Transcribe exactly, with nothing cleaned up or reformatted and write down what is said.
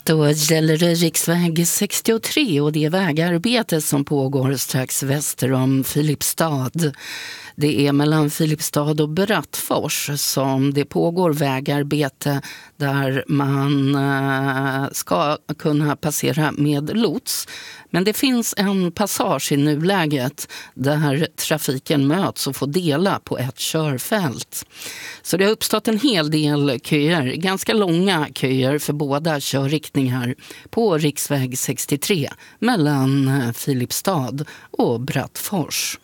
Då gäller det riksväg sextiotre och det vägarbete som pågår strax väster om Filipstad. Det är mellan Filipstad och Brattfors som det pågår vägarbete där man ska kunna passera med lots. Men det finns en passage i nuläget där trafiken möts och får dela på ett körfält. Så det har uppstått en hel del köer, ganska långa köer för båda körriktningar på riksväg sextiotre mellan Filipstad och Brattfors.